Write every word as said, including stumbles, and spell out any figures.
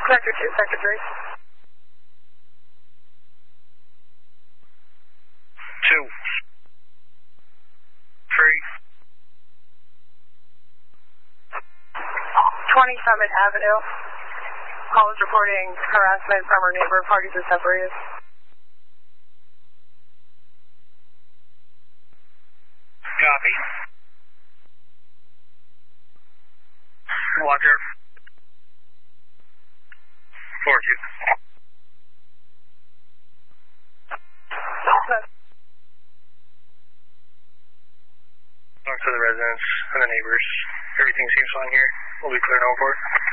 Sector two, Sector three. Two. Three. twenty Summit Avenue. Call is reporting harassment from our neighbor. Parties are separated. Copy. Roger. four two. Talk to the residents and the neighbors. Everything seems fine here. We'll be clear on board.